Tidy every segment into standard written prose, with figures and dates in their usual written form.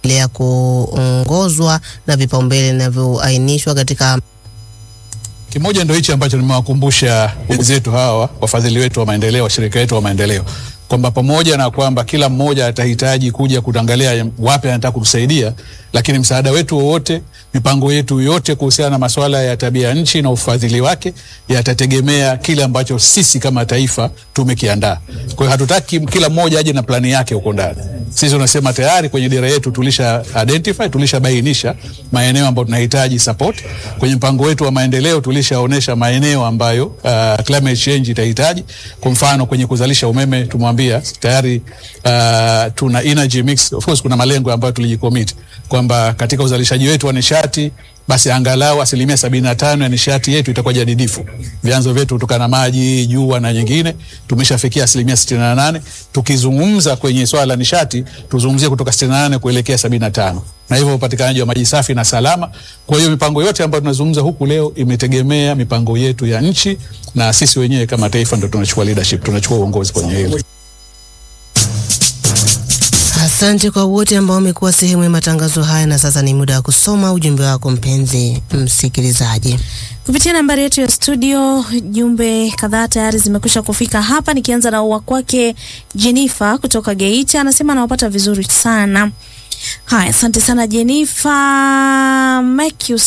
ya kuongozwa na vipaumbele vinavyoainishwa katika. Kimoja ndio hichi ambacho nimewakumbusha wenzetu hawa, wafadhili wetu wa maendeleo, washirika wetu wa maendeleo, kwamba pamoja na kwamba kila mmoja atahitaji kuja kutangalia wapi anataka kutusaidia, lakini msaada wetu wote, mipango yetu yote kuhusiana na masuala ya tabia nchi na ufadhili wake yatategemea kile ambacho sisi kama taifa tumekiandaa. Kwa hiyo hatutaki kila mmoja aje na plani yake huko ndani. Sisi tunasema tayari kwenye dira yetu tulisha identify, tulishabainisha maeneo ambayo tunahitaji support. Kwenye mpango wetu wa maendeleo tulishaonesha maeneo ambayo climate change itahitaji. Kwa mfano kwenye kuzalisha umeme tumwambia tayari tuna energy mix. Of course kuna malengo ambayo tulijicommit kwamba katika uzalishaji wetu wa nishati basi angalau 75% ya nishati yetu itakuwa jadidifu. Vyanzo vyetu kutoka na maji, jua na nyingine tumeshafikia 68%. Tukizungumza kwenye swala la nishati tuzungumzie kutoka 68 kuelekea 75. Na hivyo upatikanaji wa maji safi na salama. Kwa hiyo mipango yote ambayo tunazungumza huku leo imetegemea mipango yetu ya nchi, na sisi wenyewe kama taifa ndio tunachukua leadership, tunachukua uongozi kwenye hilo. Asante kwa wote ambao wamekuwa sehemu ya matangazo haya, na sasa ni muda wa kusoma ujumbe wako mpenzi msikilizaji. Kupitia nambari yetu ya studio, jumbe kadhaa tayari zimekwisha kufika hapa, nikianza na uwa kwake Jennifer kutoka Geita, anasema anawapata vizuri sana. Haya, asante sana Jennifer. Matthew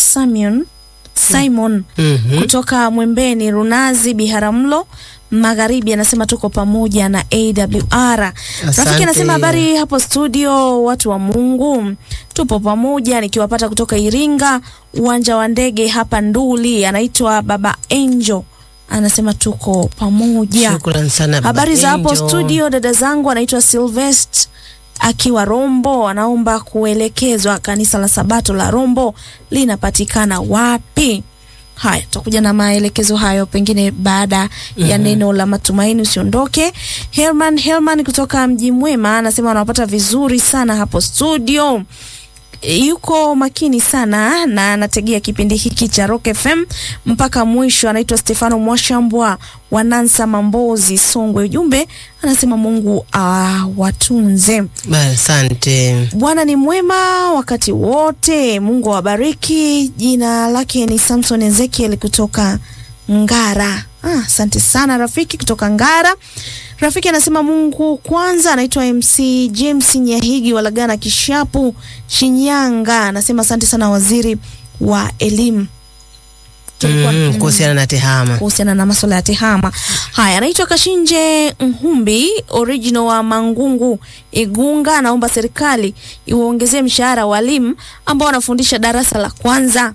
Simon kutoka Mwembeni Runazi Biharamulo Magharibi anasema tuko pamoja na AWR. Rafiki anasema habari hapo studio, watu wa Mungu tupo pamoja, nikiwapata kutoka Iringa uwanja wa ndege hapa Nduli. Anaitwa Baba Angel, anasema tuko pamoja. Shukrani sana. Habari za hapo studio dada zangu, anaitwa Sylvester akiwa Rombo, anaomba kuelekezwa kanisa la Sabato la Rombo linapatikana wapi. Haya, tutakuja na maelekezo hayo pengine baada ya neno la matumaini, usiondoke. Herman kutoka Mji Mwema anasema anapata vizuri sana hapo studio. Yuko makini sana na anategea kipindi hiki cha Rock FM mpaka mwisho. Anaitwa Stefano Mwashambwa wa Nansa Mambozi Songwe. Ujumbe anasema Mungu watunze. Asante. Bwana ni mwema wakati wote, Mungu awabariki. Jina lake ni Samson Ezekiel kutoka Ngara. Asante sana rafiki kutoka Ngara. Rafiki anasema Mungu kwanza. Anaitwa MC James Nyahigi wa Lagana Kishapu Shinyanga, anasema asante sana waziri wa elimu. Kuhusiana na tehama, kuhusiana na masuala ya tehama. Haya, anaitwa Kashinje Nhumbi original wa Mangungu Igunga, anaomba serikali iwaongezee mshahara walimu ambao wanafundisha darasa la kwanza.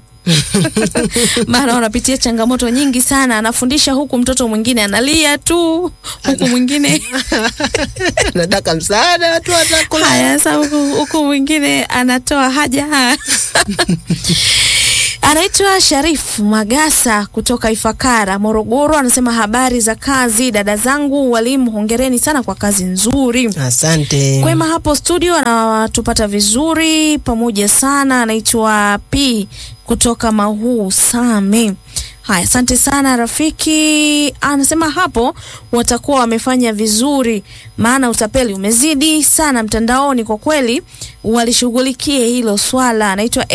Maana wanapitia changamoto nyingi sana, anafundisha huku mtoto mwingine analia tu, huku mwingine nataka msaada watu watakula. Haya, sasa huku mwingine anatoa haja. Anaitwa Sharif Magasa kutoka Ifakara Morogoro, anasema habari za kazi dada zangu walimu, hongereni sana kwa kazi nzuri. Asante. Kwema hapo studio, anatupata vizuri pamoja sana. Anaitwa P kutoka Mahu Same. Haya, asante sana rafiki. Anasema hapo watakuwa wamefanya vizuri, maana utapeli umezidi sana mtandaoni, kwa kweli walishughulikie hilo swala. Anaitwa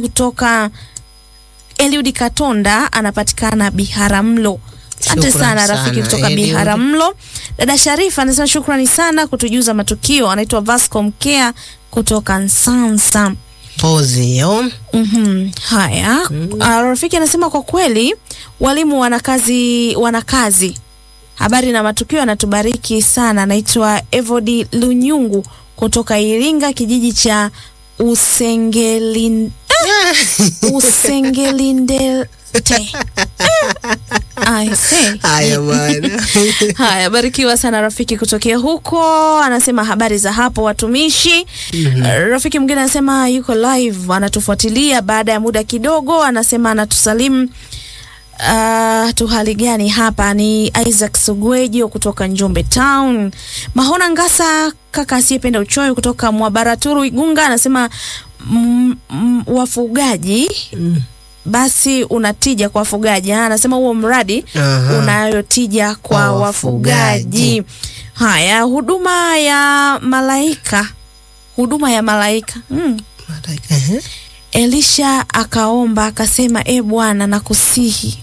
Eliud Katonda, anapatikana Biharamulo. Asante sana rafiki kutoka Biharamulo. Dada Sharifa anasema shukrani sana kutujuza matukio. Anaitwa Vasco Mkea kutoka Nsansa. Pozio. Haya, rafiki anasema kwa kweli walimu wana kazi. Habari na matukio anatubariki sana. Anaitwa Evodi Lunyungu kutoka Iringa, kijiji cha Usengelindete. I say. Haya bwana. Haya, barikiwa sana rafiki kutokea huko. Anasema habari za hapo watumishi. Rafiki mwingine anasema yuko live, anatufuatilia baada ya muda kidogo. Anasema anatusalimu. Tu hali gani hapa? Ni Isaac Sugwejo kutoka Njombe Town. Mahona Ngasa, kaka asiyependa uchoyo kutoka Mwabaraturu Igunga, anasema wafugaji basi unatija kwa wafugaji. Anasema huo mradi unayotija kwa wafugaji. Haya, huduma ya malaika huduma ya malaika. Malaika, Elisha akaomba akasema, Bwana nakusihi.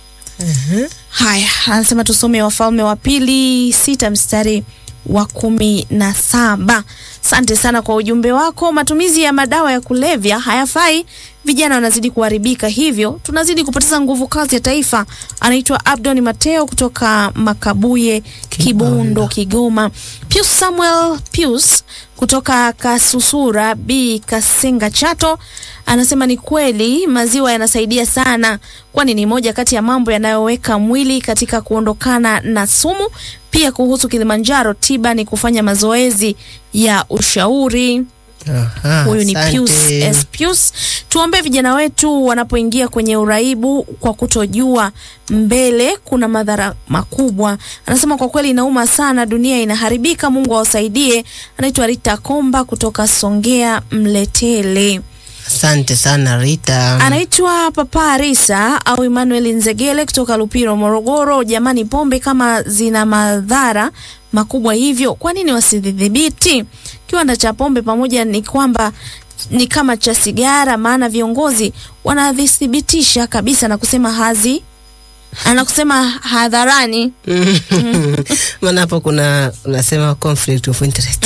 Haya, anasema tusome Wafalme wa Pili 6 mstari wa 17. Asante sana kwa ujumbe wako. Matumizi ya madawa ya kulevya hayafai, vijana wanazidi kuharibika, hivyo tunazidi kupoteza nguvu kazi ya taifa. Anaitwa Abdon Mateo kutoka Makabuye, Kibondo, Kigoma. Pius Samuel Pius kutoka Kasusura B Kasenga, Chato, anasema ni kweli maziwa yanasaidia sana, kwani ni moja kati ya mambo yanayoweka mwili katika kuondokana na sumu. Pia kuhusu Kilimanjaro, tiba ni kufanya mazoezi ya ushauri. Huyu ni Pius. Tuombe vijana wetu wanapoingia kwenye uraibu kwa kutojua mbele kuna madhara makubwa. Anasema kwa kweli inauma sana, dunia inaharibika, Mungu awasaidie. Anaitwa Rita Komba kutoka Songea Mletele. Asante sana Rita. Anaitwa Papa Arisa au Emmanuel Nzegele kutoka Lupiro, Morogoro. Jamani, pombe kama zina madhara makubwa hivyo, kwa nini wasidhibiti? Kiwanda cha pombe pamoja ni kwamba ni kama cha sigara, maana viongozi wanadhibitisha kabisa na kusema anakusema hadharani. Maana hapo unasema conflict of interest.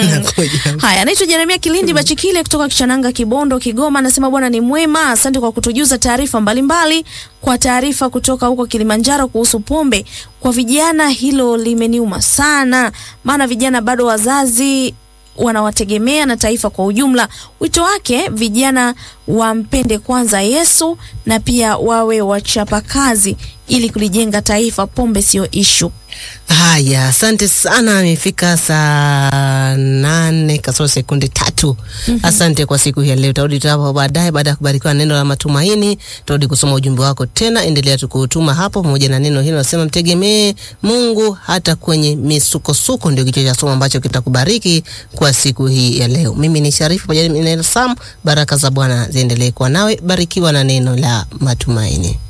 Haya, anaitwa Jeremia Kilindi Bachikile kutoka Kishananga, Kibondo, Kigoma. Anasema Bwana ni mwema, asante kwa kutujuza taarifa mbalimbali. Kwa taarifa kutoka huko Kilimanjaro kuhusu pombe kwa vijana, hilo limeniuma sana, maana vijana bado wazazi wanawategemea na taifa kwa ujumla. Wito wake, vijana wampende kwanza Yesu na pia wawe wachapa kazi ili kulijenga taifa. Pombe sio issue. Haya, asante sana. Imefika saa 8 kasoro sekunde 3. Asante kwa siku hii leo. Tarudi hapo baadaye baada ya kubarikiwa neno la matumaini. Tarudi kusoma ujumbe wako tena. Endelea tukutuma hapo pamoja na neno hilo. Nasema mtegemee Mungu hata kwenye misukosuko, ndio kichwa cha somo ambacho kitakubariki kwa siku hii ya leo. Mimi ni Sharifu pamoja na Sam. Baraka za Bwana ziendelee kuwa nawe. Barikiwa na neno la matumaini.